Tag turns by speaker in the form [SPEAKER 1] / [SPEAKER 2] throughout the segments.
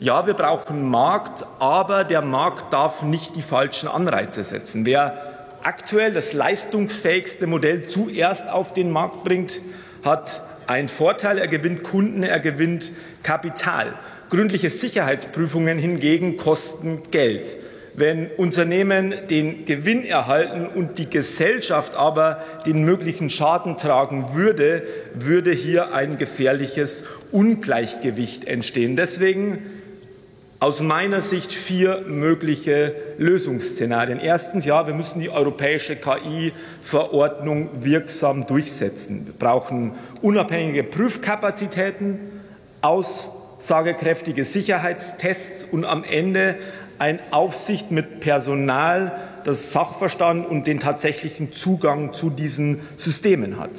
[SPEAKER 1] Ja, wir brauchen Markt, aber der Markt darf nicht die falschen Anreize setzen. Wer aktuell das leistungsfähigste Modell zuerst auf den Markt bringt, hat einen Vorteil. Er gewinnt Kunden, er gewinnt Kapital. Gründliche Sicherheitsprüfungen hingegen kosten Geld. Wenn Unternehmen den Gewinn erhalten und die Gesellschaft aber den möglichen Schaden tragen würde, würde hier ein gefährliches Ungleichgewicht entstehen. Deswegen aus meiner Sicht 4 mögliche Lösungsszenarien. Erstens, ja, wir müssen die europäische KI-Verordnung wirksam durchsetzen. Wir brauchen unabhängige Prüfkapazitäten, aussagekräftige Sicherheitstests und am Ende eine Aufsicht mit Personal, das Sachverstand und den tatsächlichen Zugang zu diesen Systemen hat.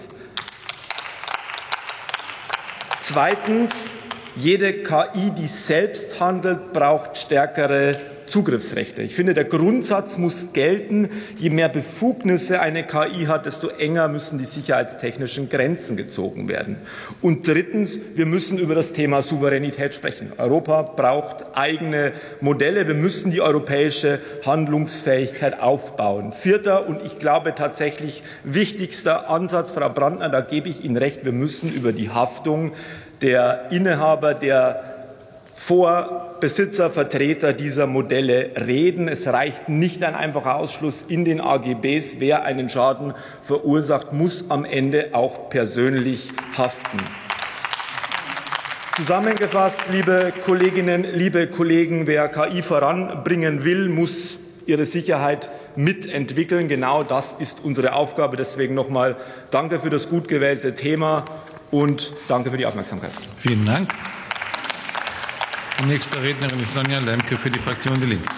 [SPEAKER 1] Zweitens, jede KI, die selbst handelt, braucht stärkere Zugriffsrechte. Ich finde, der Grundsatz muss gelten, je mehr Befugnisse eine KI hat, desto enger müssen die sicherheitstechnischen Grenzen gezogen werden. Und drittens, wir müssen über das Thema Souveränität sprechen. Europa braucht eigene Modelle. Wir müssen die europäische Handlungsfähigkeit aufbauen. Vierter und ich glaube tatsächlich wichtigster Ansatz, Frau Brandner, da gebe ich Ihnen recht, wir müssen über die Haftung der Inhaber, der Vorbesitzer, Vertreter dieser Modelle reden. Es reicht nicht ein einfacher Ausschluss in den AGBs. Wer einen Schaden verursacht, muss am Ende auch persönlich haften. Zusammengefasst, liebe Kolleginnen, liebe Kollegen, wer KI voranbringen will, muss ihre Sicherheit mitentwickeln. Genau das ist unsere Aufgabe. Deswegen nochmal danke für das gut gewählte Thema und danke für die Aufmerksamkeit.
[SPEAKER 2] Vielen Dank. Die nächste Rednerin ist Sonja Lemke für die Fraktion Die Linke.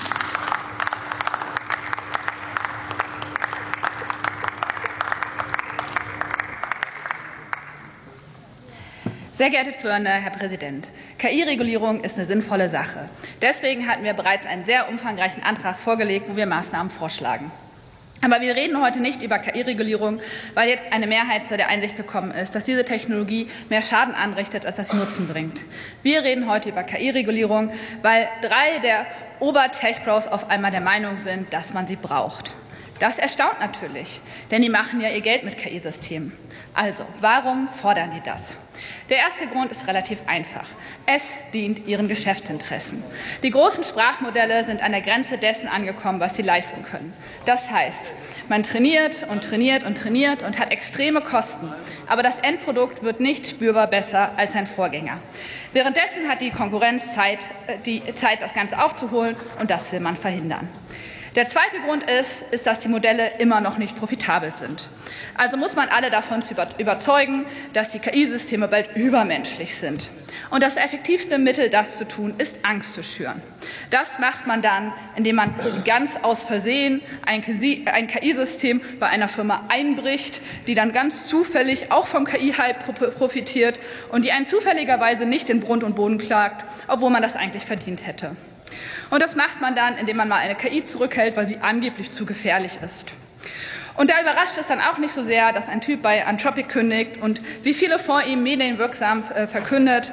[SPEAKER 3] Sehr geehrte Zuhörende, Herr Präsident! KI-Regulierung ist eine sinnvolle Sache. Deswegen hatten wir bereits einen sehr umfangreichen Antrag vorgelegt, wo wir Maßnahmen vorschlagen. Aber wir reden heute nicht über KI-Regulierung, weil jetzt eine Mehrheit zu der Einsicht gekommen ist, dass diese Technologie mehr Schaden anrichtet, als dass sie Nutzen bringt. Wir reden heute über KI-Regulierung, weil 3 der Ober-Tech-Pros auf einmal der Meinung sind, dass man sie braucht. Das erstaunt natürlich, denn die machen ja ihr Geld mit KI-Systemen. Also, warum fordern die das? Der erste Grund ist relativ einfach. Es dient ihren Geschäftsinteressen. Die großen Sprachmodelle sind an der Grenze dessen angekommen, was sie leisten können. Das heißt, man trainiert und trainiert und trainiert und hat extreme Kosten. Aber das Endprodukt wird nicht spürbar besser als sein Vorgänger. Währenddessen hat die Konkurrenz Zeit, das Ganze aufzuholen, und das will man verhindern. Der zweite Grund ist, dass die Modelle immer noch nicht profitabel sind. Also muss man alle davon überzeugen, dass die KI-Systeme bald übermenschlich sind. Und das effektivste Mittel, das zu tun, ist Angst zu schüren. Das macht man dann, indem man ganz aus Versehen ein KI-System bei einer Firma einbricht, die dann ganz zufällig auch vom KI-Hype profitiert und die einen zufälligerweise nicht in Grund und Boden klagt, obwohl man das eigentlich verdient hätte. Und das macht man dann, indem man mal eine KI zurückhält, weil sie angeblich zu gefährlich ist. Und da überrascht es dann auch nicht so sehr, dass ein Typ bei Anthropic kündigt und wie viele vor ihm medienwirksam verkündet,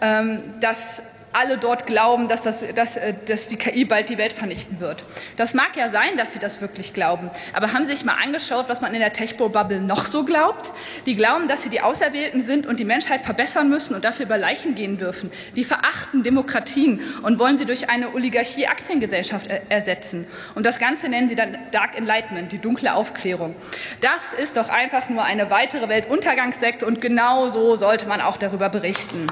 [SPEAKER 3] dass alle dort glauben, dass die KI bald die Welt vernichten wird. Das mag ja sein, dass sie das wirklich glauben. Aber haben Sie sich mal angeschaut, was man in der Tech-Bubble noch so glaubt? Die glauben, dass sie die Auserwählten sind und die Menschheit verbessern müssen und dafür über Leichen gehen dürfen. Die verachten Demokratien und wollen sie durch eine Oligarchie-Aktiengesellschaft ersetzen. Und das Ganze nennen sie dann Dark Enlightenment, die dunkle Aufklärung. Das ist doch einfach nur eine weitere Weltuntergangssekte und genau so sollte man auch darüber berichten.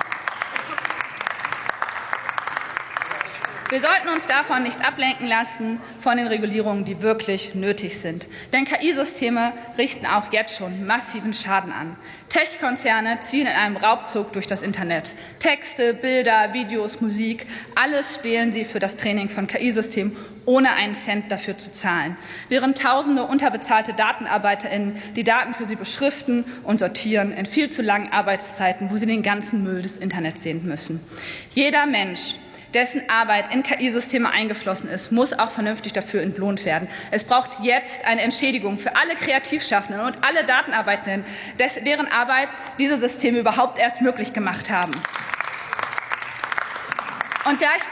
[SPEAKER 3] Wir sollten uns davon nicht ablenken lassen, von den Regulierungen, die wirklich nötig sind. Denn KI-Systeme richten auch jetzt schon massiven Schaden an. Tech-Konzerne ziehen in einem Raubzug durch das Internet. Texte, Bilder, Videos, Musik, alles stehlen sie für das Training von KI-Systemen, ohne einen Cent dafür zu zahlen. Während tausende unterbezahlte DatenarbeiterInnen die Daten für sie beschriften und sortieren in viel zu langen Arbeitszeiten, wo sie den ganzen Müll des Internets sehen müssen. Jeder Mensch, dessen Arbeit in KI-Systeme eingeflossen ist, muss auch vernünftig dafür entlohnt werden. Es braucht jetzt eine Entschädigung für alle Kreativschaffenden und alle Datenarbeitenden, deren Arbeit diese Systeme überhaupt erst möglich gemacht haben. Und